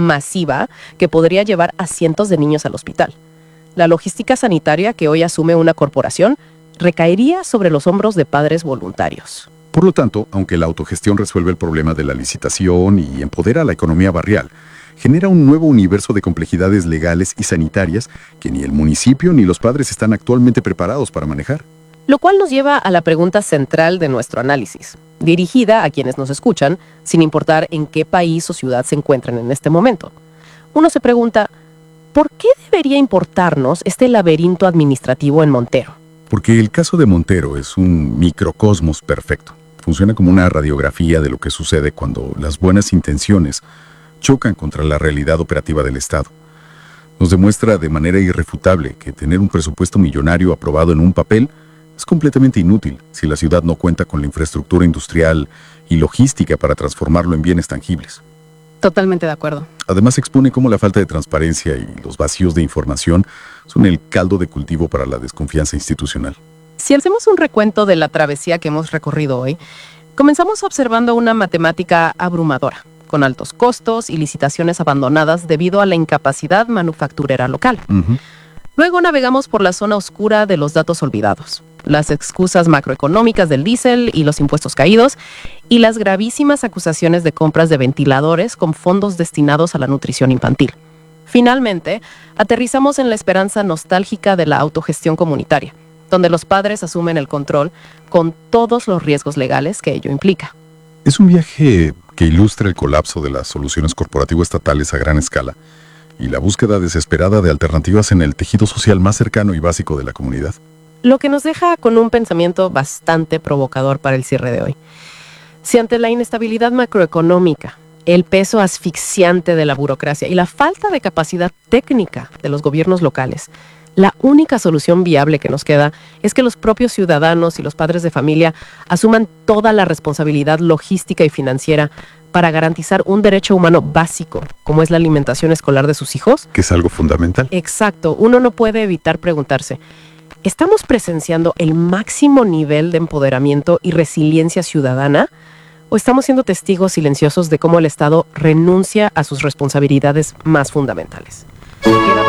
masiva que podría llevar a cientos de niños al hospital. La logística sanitaria que hoy asume una corporación recaería sobre los hombros de padres voluntarios. Por lo tanto, aunque la autogestión resuelve el problema de la licitación y empodera a la economía barrial, genera un nuevo universo de complejidades legales y sanitarias que ni el municipio ni los padres están actualmente preparados para manejar. Lo cual nos lleva a la pregunta central de nuestro análisis, dirigida a quienes nos escuchan, sin importar en qué país o ciudad se encuentren en este momento. Uno se pregunta, ¿por qué debería importarnos este laberinto administrativo en Montero? Porque el caso de Montero es un microcosmos perfecto. Funciona como una radiografía de lo que sucede cuando las buenas intenciones chocan contra la realidad operativa del Estado. Nos demuestra de manera irrefutable que tener un presupuesto millonario aprobado en un papel es completamente inútil si la ciudad no cuenta con la infraestructura industrial y logística para transformarlo en bienes tangibles. Totalmente de acuerdo. Además, expone cómo la falta de transparencia y los vacíos de información son el caldo de cultivo para la desconfianza institucional. Si hacemos un recuento de la travesía que hemos recorrido hoy, comenzamos observando una matemática abrumadora, con altos costos y licitaciones abandonadas debido a la incapacidad manufacturera local. Luego navegamos por la zona oscura de los datos olvidados, las excusas macroeconómicas del diésel y los impuestos caídos, y las gravísimas acusaciones de compras de ventiladores con fondos destinados a la nutrición infantil. Finalmente, aterrizamos en la esperanza nostálgica de la autogestión comunitaria, donde los padres asumen el control con todos los riesgos legales que ello implica. Es un viaje que ilustra el colapso de las soluciones corporativo-estatales a gran escala y la búsqueda desesperada de alternativas en el tejido social más cercano y básico de la comunidad. Lo que nos deja con un pensamiento bastante provocador para el cierre de hoy. Si ante la inestabilidad macroeconómica, el peso asfixiante de la burocracia y la falta de capacidad técnica de los gobiernos locales, la única solución viable que nos queda es que los propios ciudadanos y los padres de familia asuman toda la responsabilidad logística y financiera para garantizar un derecho humano básico, como es la alimentación escolar de sus hijos. Que es algo fundamental. Exacto. Uno no puede evitar preguntarse, ¿estamos presenciando el máximo nivel de empoderamiento y resiliencia ciudadana? ¿O estamos siendo testigos silenciosos de cómo el Estado renuncia a sus responsabilidades más fundamentales?